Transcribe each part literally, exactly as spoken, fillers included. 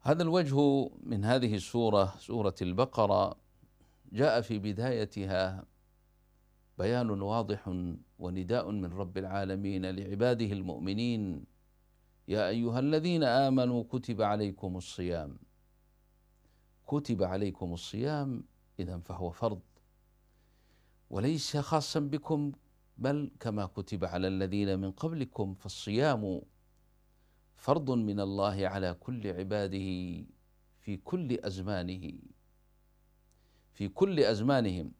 هذا الوجه من هذه السورة، سورة البقرة، جاء في بدايتها بيان واضح ونداء من رب العالمين لعباده المؤمنين: يا أيها الذين آمنوا كتب عليكم الصيام. كتب عليكم الصيام، إذن فهو فرض وليس خاصا بكم، بل كما كتب على الذين من قبلكم، فالصيام فرض من الله على كل عباده في كل أزمانه في كل أزمانهم،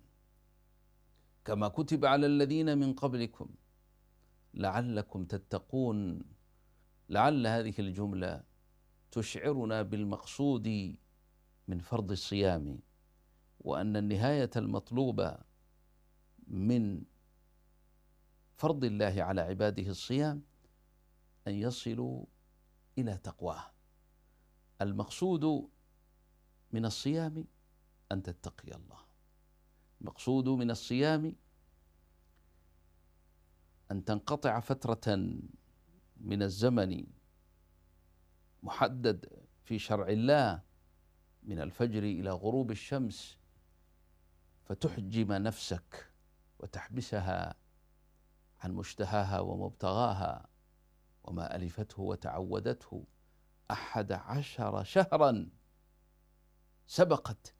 كما كتب على الذين من قبلكم لعلكم تتقون. لعل هذه الجملة تشعرنا بالمقصود من فرض الصيام، وأن النهاية المطلوبة من فرض الله على عباده الصيام أن يصلوا إلى تقواه. المقصود من الصيام أن تتقي الله، المقصود من الصيام أن تنقطع فترة من الزمن محدد في شرع الله من الفجر إلى غروب الشمس، فتحجم نفسك وتحبسها عن مشتهاها ومبتغاها وما ألفته وتعودته أحد عشر شهرا سبقت،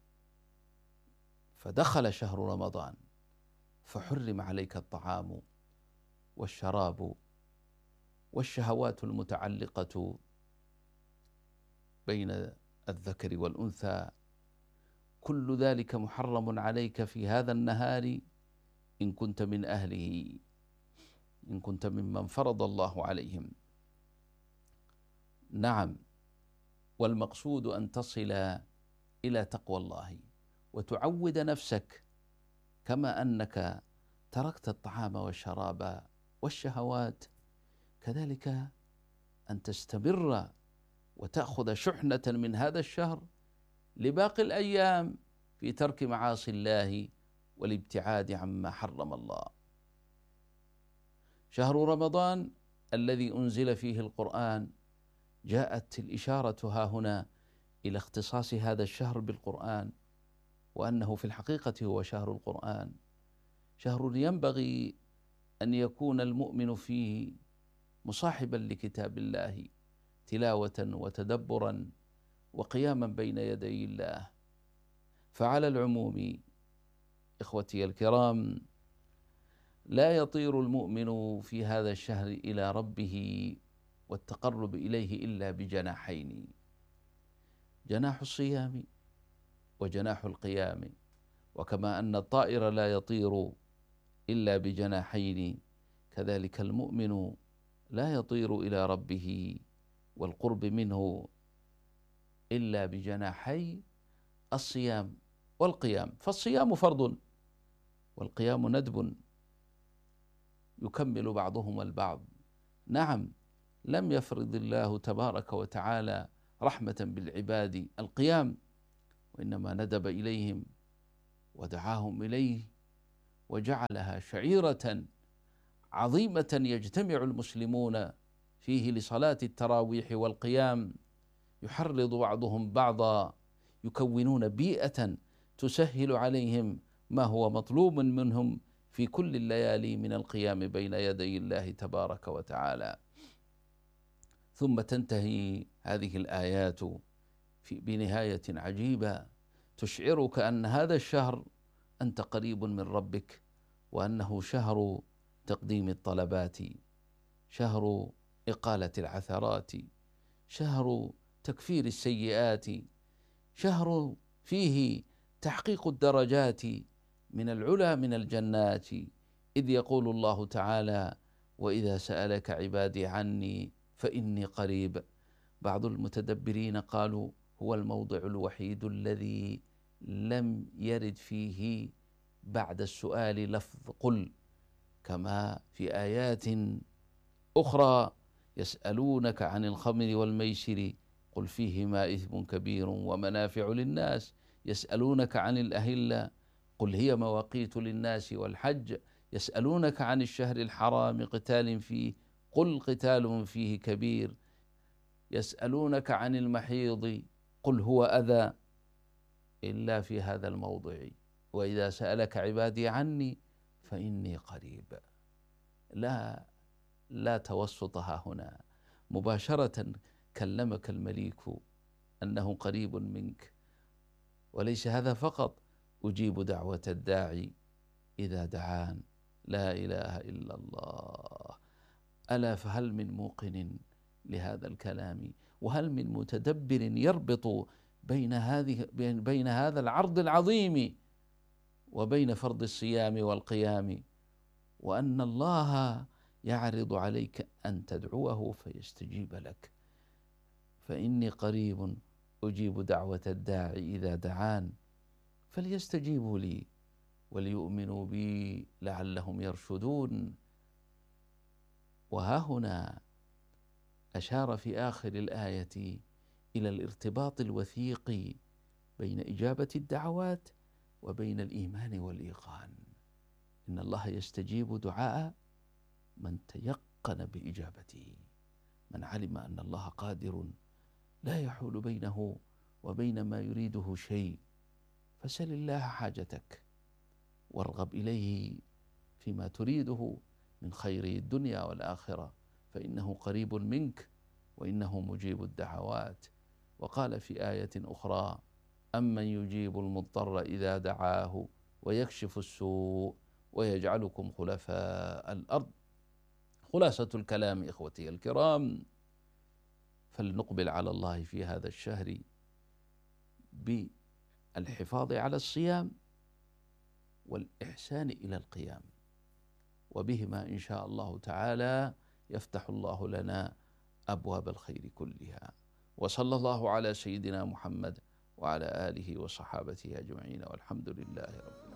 فدخل شهر رمضان فحرم عليك الطعام والشراب والشهوات المتعلقة بين الذكر والأنثى، كل ذلك محرم عليك في هذا النهار إن كنت من أهله، إن كنت ممن فرض الله عليهم. نعم، والمقصود أن تصل إلى تقوى الله وتعود نفسك، كما أنك تركت الطعام والشراب والشهوات، كذلك أن تستمر وتأخذ شحنة من هذا الشهر لباقي الأيام في ترك معاصي الله والابتعاد عما حرم الله. شهر رمضان الذي أنزل فيه القرآن، جاءت الإشارة ها هنا إلى اختصاص هذا الشهر بالقرآن، وأنه في الحقيقة هو شهر القرآن، شهر ينبغي أن يكون المؤمن فيه مصاحبا لكتاب الله تلاوة وتدبرا وقياما بين يدي الله. فعلى العموم إخوتي الكرام، لا يطير المؤمن في هذا الشهر إلى ربه والتقرب إليه إلا بجناحين: جناح الصيام وجناح القيام. وكما أن الطائر لا يطير إلا بجناحين، كذلك المؤمن لا يطير إلى ربه والقرب منه إلا بجناحي الصيام والقيام. فالصيام فرض والقيام ندب يكمل بعضهما البعض. نعم، لم يفرض الله تبارك وتعالى رحمة بالعباد القيام، وإنما ندب إليهم ودعاهم إليه وجعلها شعيرة عظيمة يجتمع المسلمون فيه لصلاة التراويح والقيام، يحرض بعضهم بعضا، يكونون بيئة تسهل عليهم ما هو مطلوب منهم في كل الليالي من القيام بين يدي الله تبارك وتعالى. ثم تنتهي هذه الآيات في بنهاية عجيبة تشعرك أن هذا الشهر أنت قريب من ربك، وأنه شهر تقديم الطلبات، شهر إقالة العثرات، شهر تكفير السيئات، شهر فيه تحقيق الدرجات من العلا من الجنات، إذ يقول الله تعالى: وإذا سألك عبادي عني فإني قريب. بعض المتدبرين قالوا هو الموضع الوحيد الذي لم يرد فيه بعد السؤال لفظ قل، كما في آيات أخرى: يسألونك عن الخمر والميسر قل فيهما إثم كبير ومنافع للناس، يسألونك عن الأهلة قل هي مواقيت للناس والحج، يسألونك عن الشهر الحرام قتال فيه قل قتال فيه كبير، يسألونك عن المحيض قل هو أذى إلا في هذا الموضع وإذا سألك عبادي عني فإني قريب. لا لا توسط ها هنا، مباشرة كلمك المليك أنه قريب منك. وليس هذا فقط، أجيب دعوة الداعي إذا دعان. لا إله إلا الله. ألا فهل من موقن لهذا الكلام، وهل من متدبر يربط بين هذه بين هذا العرض العظيم وبين فرض الصيام والقيام، وأن الله يعرض عليك أن تدعوه فيستجيب لك. فإني قريب أجيب دعوة الداعي إذا دعان فليستجيبوا لي وليؤمنوا بي لعلهم يرشدون. وها هنا أشار في آخر الآية إلى الارتباط الوثيق بين إجابة الدعوات وبين الإيمان والإيقان. إن الله يستجيب دعاء من تيقن بإجابته، من علم أن الله قادر لا يحول بينه وبين ما يريده شيء. فسل الله حاجتك وارغب إليه فيما تريده من خير الدنيا والآخرة، فإنه قريب منك وإنه مجيب الدعوات. وقال في آية أخرى: أمن يجيب المضطر إذا دعاه ويكشف السوء ويجعلكم خلفاء الأرض. خلاصة الكلام إخوتي الكرام، فلنقبل على الله في هذا الشهر بالحفاظ على الصيام والإحسان إلى القيام، وبهما إن شاء الله تعالى يفتح الله لنا أبواب الخير كلها. وصلى الله على سيدنا محمد وعلى آله وصحابته أجمعين، والحمد لله رب العالمين.